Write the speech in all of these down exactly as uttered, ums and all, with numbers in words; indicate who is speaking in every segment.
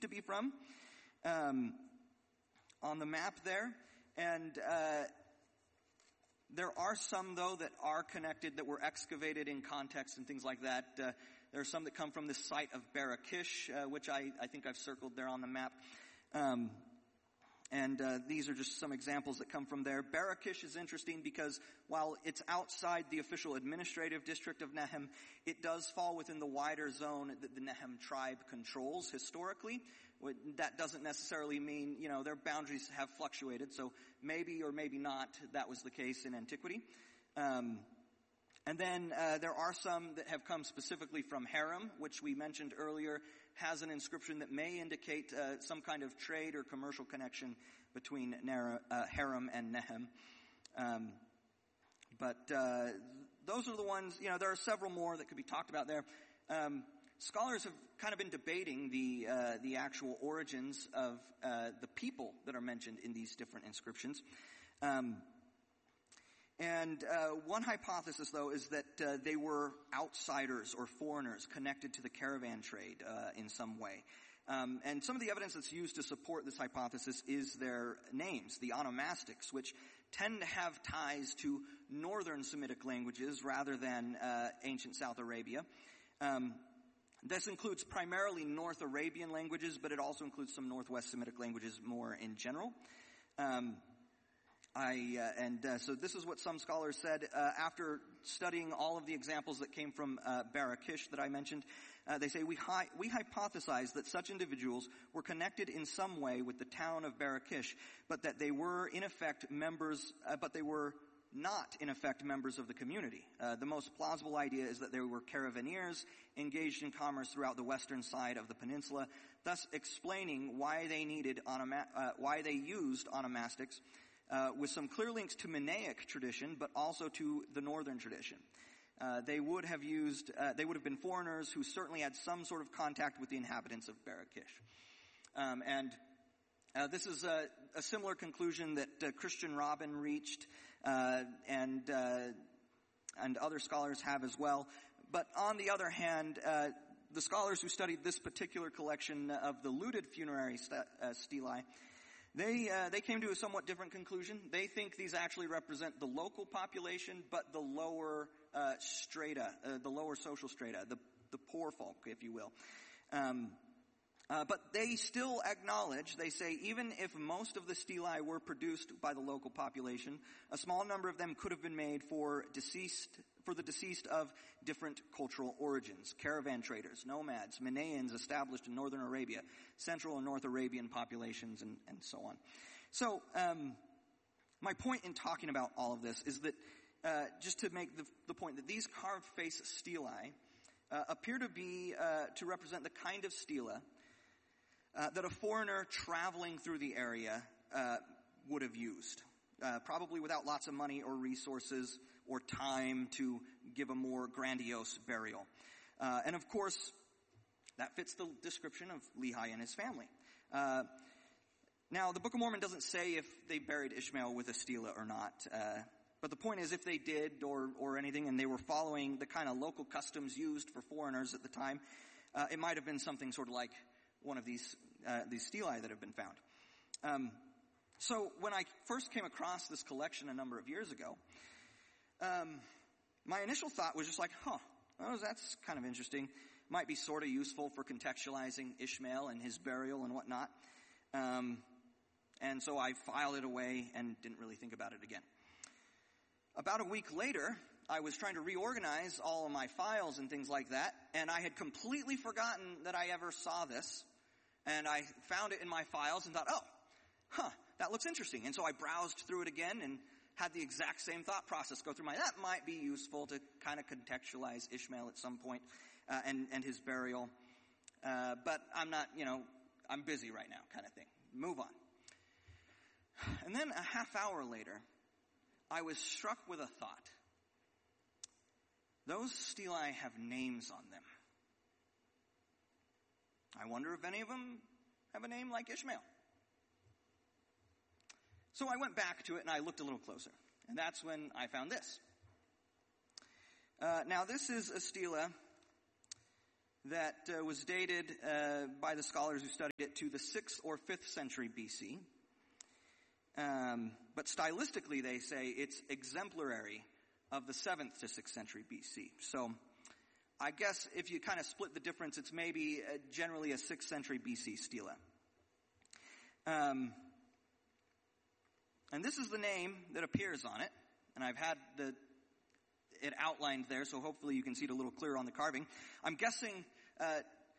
Speaker 1: to be from um, on the map there. And uh, there are some, though, that are connected, that were excavated in context and things like that. Uh, there are some that come from the site of Barakish, uh, which I, I think I've circled there on the map. Um, and uh, these are just some examples that come from there. Barakish is interesting because while it's outside the official administrative district of Nehem, it does fall within the wider zone that the Nehem tribe controls historically. That doesn't necessarily mean, you know, their boundaries have fluctuated, so maybe or maybe not that was the case in antiquity. Um, and then uh, there are some that have come specifically from Haram, which we mentioned earlier, has an inscription that may indicate uh, some kind of trade or commercial connection between Nara, uh, Haram and Nehem. Um, but uh, those are the ones, you know, there are several more that could be talked about there. Um, Scholars have kind of been debating the uh, the actual origins of uh, the people that are mentioned in these different inscriptions. Um, and uh, one hypothesis, though, is that uh, they were outsiders or foreigners connected to the caravan trade uh, in some way. Um, and some of the evidence that's used to support this hypothesis is their names, the onomastics, which tend to have ties to northern Semitic languages rather than uh, ancient South Arabia. Um, This includes primarily North Arabian languages, but it also includes some Northwest Semitic languages more in general. Um, I uh, and uh, so this is what some scholars said uh, after studying all of the examples that came from uh, Barakish that I mentioned. Uh, they say we hi- we hypothesize that such individuals were connected in some way with the town of Barakish, but that they were in effect members, uh, but they were not, in effect, members of the community. Uh, the most plausible idea is that they were caravaneers engaged in commerce throughout the western side of the peninsula, thus explaining why they needed onoma- uh, why they used onomastics uh, with some clear links to Mannaic tradition, but also to the northern tradition. Uh, they would have used, uh, they would have been foreigners who certainly had some sort of contact with the inhabitants of Barakish. Um, and Uh, this is a, a similar conclusion that uh, Christian Robin reached, uh, and uh, and other scholars have as well. But on the other hand, uh, the scholars who studied this particular collection of the looted funerary st- uh, stelae, they uh, they came to a somewhat different conclusion. They think these actually represent the local population, but the lower uh, strata, uh, the lower social strata, the the poor folk, if you will. Um, Uh, but they still acknowledge, they say, even if most of the stelae were produced by the local population, a small number of them could have been made for deceased, for the deceased of different cultural origins. Caravan traders, nomads, Mannaians established in northern Arabia, Central and North Arabian populations, and, and so on. So, um, my point in talking about all of this is that, uh, just to make the, the point that these carved face stelae uh, appear to be, uh, to represent the kind of stela Uh, that a foreigner traveling through the area uh, would have used, uh, probably without lots of money or resources or time to give a more grandiose burial. Uh, and of course, that fits the description of Lehi and his family. Uh, now, the Book of Mormon doesn't say if they buried Ishmael with a stela or not. Uh, but the point is, if they did or, or anything, and they were following the kind of local customs used for foreigners at the time, uh, it might have been something sort of like one of these uh, these stelae that have been found. Um, so when I first came across this collection a number of years ago, um, my initial thought was just like, huh, oh, that's kind of interesting. Might be sort of useful for contextualizing Ishmael and his burial and whatnot. Um, and so I filed it away and didn't really think about it again. About a week later, I was trying to reorganize all of my files and things like that, and I had completely forgotten that I ever saw this. And I found it in my files and thought, oh, huh, that looks interesting. And so I browsed through it again and had the exact same thought process go through my, that might be useful to kind of contextualize Ishmael at some point, uh, and, and his burial. Uh, but I'm not, you know, I'm busy right now kind of thing. Move on. And then a half hour later, I was struck with a thought. Those stelae have names on them. I wonder if any of them have a name like Ishmael. So I went back to it and I looked a little closer. And that's when I found this. Uh, now this is a stela that uh, was dated uh, by the scholars who studied it to the sixth or fifth century B C. Um, but stylistically, they say it's exemplary of the seventh to sixth century B C. So I guess if you kind of split the difference, it's maybe uh, generally a sixth century B C stela. Um, and this is the name that appears on it. And I've had the it outlined there, so hopefully you can see it a little clearer on the carving. I'm guessing uh,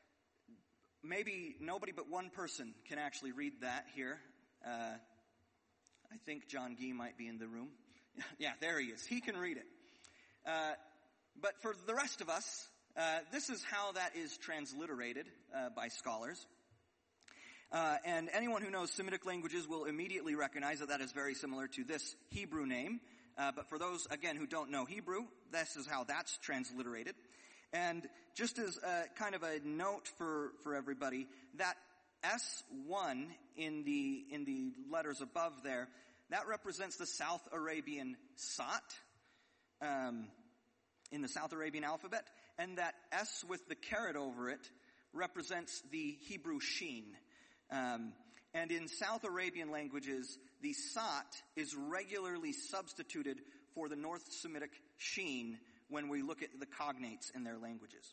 Speaker 1: maybe nobody but one person can actually read that here. Uh, I think John Gee might be in the room. Yeah, there he is. He can read it. Uh, but for the rest of us, uh, this is how that is transliterated uh, by scholars. Uh, and anyone who knows Semitic languages will immediately recognize that that is very similar to this Hebrew name. Uh, but for those, again, who don't know Hebrew, this is how that's transliterated. And just as a, kind of a note for, for everybody, that S one in the in the letters above there, that represents the South Arabian Sat um, in the South Arabian alphabet, and that S with the caret over it represents the Hebrew Shin. Um, and in South Arabian languages, the Sat is regularly substituted for the North Semitic Shin when we look at the cognates in their languages.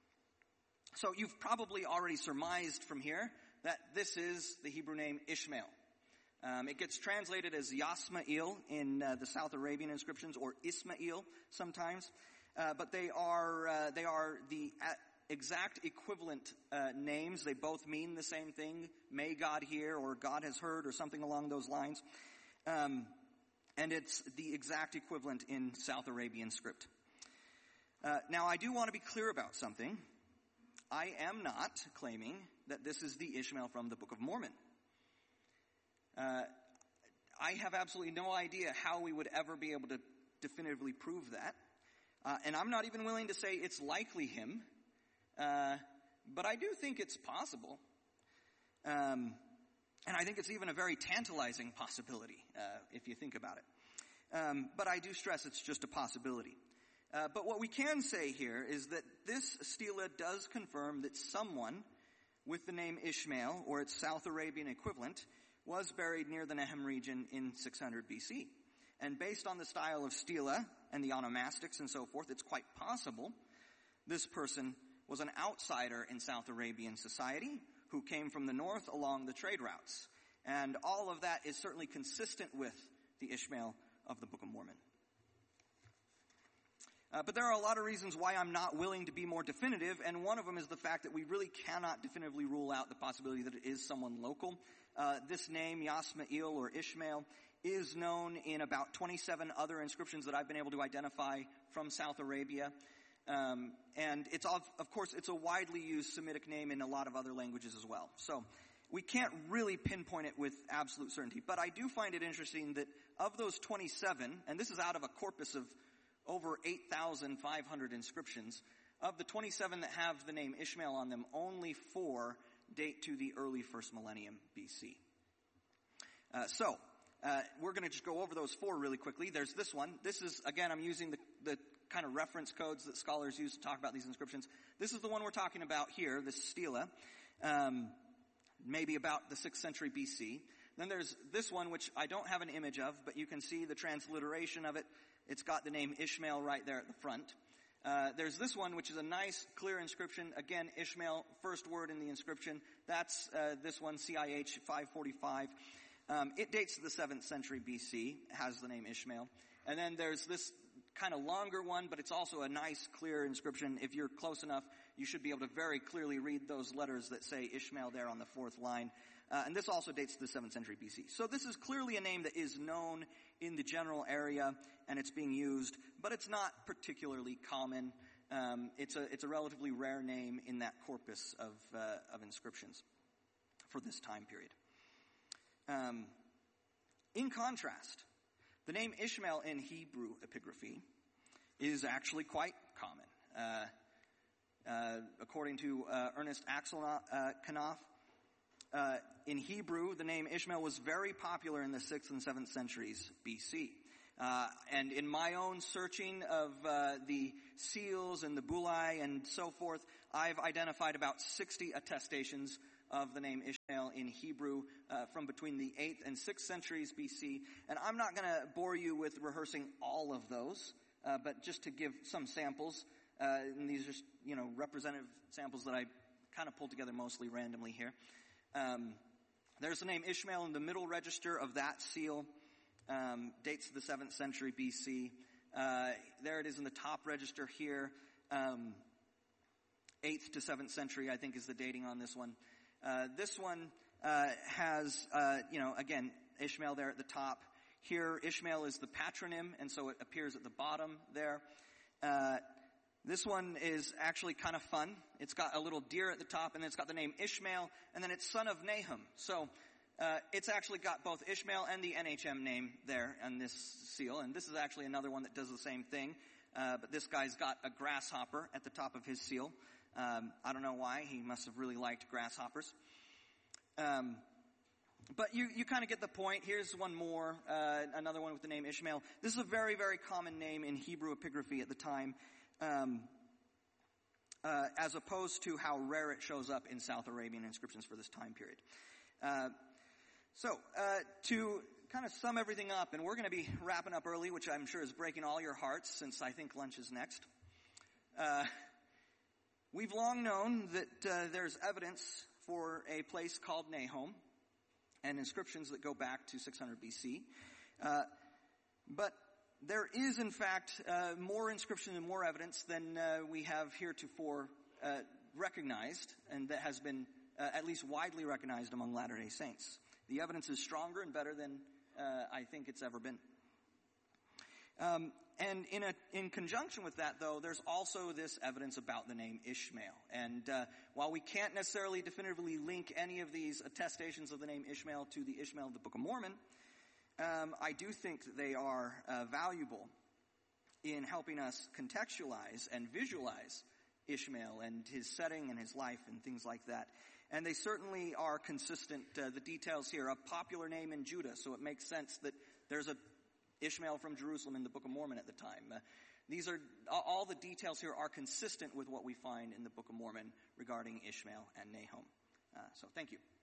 Speaker 1: So you've probably already surmised from here that this is the Hebrew name Ishmael. Um, it gets translated as Yasma'il in uh, the South Arabian inscriptions, or Ismail sometimes, uh, but they are uh, they are the uh, exact equivalent uh, names. They both mean the same thing: "May God hear," or "God has heard," or something along those lines. Um, and it's the exact equivalent in South Arabian script. Uh, now, I do want to be clear about something. I am not claiming that this is the Ishmael from the Book of Mormon. Uh, I have absolutely no idea how we would ever be able to definitively prove that. Uh, and I'm not even willing to say it's likely him. Uh, but I do think it's possible. Um, and I think it's even a very tantalizing possibility, uh, if you think about it. Um, but I do stress it's just a possibility. Uh, but what we can say here is that this stela does confirm that someone with the name Ishmael, or its South Arabian equivalent, was buried near the Nehem region in six hundred B C. And based on the style of stela and the onomastics and so forth, it's quite possible this person was an outsider in South Arabian society who came from the north along the trade routes. And all of that is certainly consistent with the Ishmael of the Book of Mormon. Uh, but there are a lot of reasons why I'm not willing to be more definitive, and one of them is the fact that we really cannot definitively rule out the possibility that it is someone local. Uh, this name, Yasma'il or Ishmael, is known in about twenty-seven other inscriptions that I've been able to identify from South Arabia. Um, and it's, of, of course, it's a widely used Semitic name in a lot of other languages as well. So we can't really pinpoint it with absolute certainty. But I do find it interesting that of those twenty-seven, and this is out of a corpus of over eight thousand five hundred inscriptions, of the twenty-seven that have the name Ishmael on them, only four date to the early first millennium B C. Uh, so, uh, we're going to just go over those four really quickly. There's this one. This is, again, I'm using the, the kind of reference codes that scholars use to talk about these inscriptions. This is the one we're talking about here, this stela, um, maybe about the sixth century B C. Then there's this one, which I don't have an image of, but you can see the transliteration of it. It's got the name Ishmael right there at the front. Uh, there's this one, which is a nice, clear inscription. Again, Ishmael, first word in the inscription. That's uh, this one, C I H five forty-five. Um, it dates to the seventh century B C, has the name Ishmael. And then there's this kind of longer one, but it's also a nice, clear inscription. If you're close enough, you should be able to very clearly read those letters that say Ishmael there on the fourth line. Uh, and this also dates to the seventh century B C. So this is clearly a name that is known in the general area, and it's being used, but it's not particularly common. Um, it's a it's a relatively rare name in that corpus of uh, of inscriptions for this time period. Um, in contrast, the name Ishmael in Hebrew epigraphy is actually quite common. Uh, uh, according to uh, Ernest Axelknoff, uh, Uh, in Hebrew, the name Ishmael was very popular in the sixth and seventh centuries B C. Uh, and in my own searching of uh, the seals and the bulai and so forth, I've identified about sixty attestations of the name Ishmael in Hebrew uh, from between the eighth and sixth centuries B C. And I'm not going to bore you with rehearsing all of those, uh, but just to give some samples. Uh, and these are, you know, representative samples that I kind of pulled together mostly randomly here. Um, there's the name Ishmael in the middle register of that seal. Um, dates to the seventh century B C. Uh, there it is in the top register here. Um, eighth to seventh century, I think, is the dating on this one. Uh, this one uh, has, uh, you know, again, Ishmael there at the top. Here, Ishmael is the patronym, and so it appears at the bottom there. Uh, this one is actually kind of fun. It's got a little deer at the top, and then it's got the name Ishmael, and then it's son of Nahum. So uh, it's actually got both Ishmael and the N H M name there on this seal, and this is actually another one that does the same thing. Uh, but this guy's got a grasshopper at the top of his seal. Um, I don't know why. He must have really liked grasshoppers. Um, but you, you kind of get the point. Here's one more, uh, another one with the name Ishmael. This is a very, very common name in Hebrew epigraphy at the time, um, uh, as opposed to how rare it shows up in South Arabian inscriptions for this time period. Uh, so, uh, to kind of sum everything up, and we're going to be wrapping up early, which I'm sure is breaking all your hearts since I think lunch is next. Uh, We've long known that uh, there's evidence for a place called Nahom and inscriptions that go back to six hundred B C. Uh, but there is, in fact, uh, more inscription and more evidence than uh, we have heretofore uh, recognized, and that has been uh, at least widely recognized among Latter-day Saints. The evidence is stronger and better than uh, I think it's ever been. Um, and in a, in conjunction with that, though, there's also this evidence about the name Ishmael. And uh, while we can't necessarily definitively link any of these attestations of the name Ishmael to the Ishmael of the Book of Mormon, um, I do think that they are uh, valuable in helping us contextualize and visualize Ishmael and his setting and his life and things like that. And they certainly are consistent. Uh, the details here, a popular name in Judah, so it makes sense that there's a Ishmael from Jerusalem in the Book of Mormon at the time. Uh, these are, all the details here are consistent with what we find in the Book of Mormon regarding Ishmael and Nahom. Uh, so thank you.